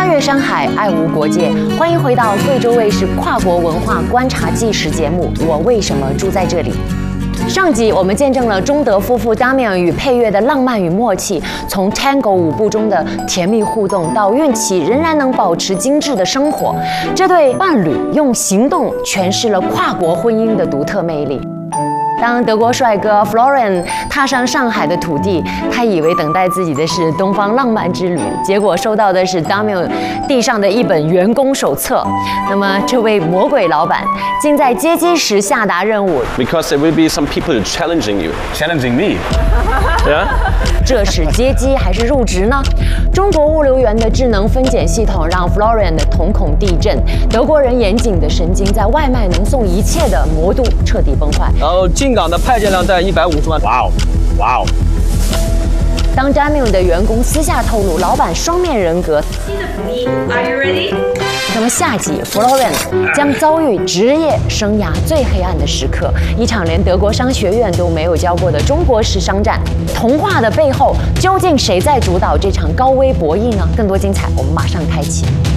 跨越山海，爱无国界。欢迎回到贵州卫视跨国文化观察纪实节目《我为什么住在这里》。上集我们见证了中德夫妇 Damian 与配乐的浪漫与默契，从 Tango 舞步中的甜蜜互动到孕期仍然能保持精致的生活，这对伴侣用行动诠释了跨国婚姻的独特魅力。当德国帅哥 Florian 踏上上海的土地，他以为等待自己的是东方浪漫之旅，结果收到的是 Damian 递上的一本员工手册。那么，这位魔鬼老板竟在接机时下达任务 Because there will be some people challenging you. Challenging me? Yeah? 这是接机还是入职呢？中国物流员的智能分拣系统让 Florian 的瞳孔地震，德国人严谨的神经在外卖能送一切的模度彻底崩坏。 然后进港的派件量在150万。 哇哦，哇哦！ 当 Damian 的员工私下透露老板双面人格， Are you ready? 那么下集 Florian 将遭遇职业生涯最黑暗的时刻，一场连德国商学院都没有教过的中国式商战。童话的背后，究竟谁在主导这场高危博弈呢？更多精彩，我们马上开启。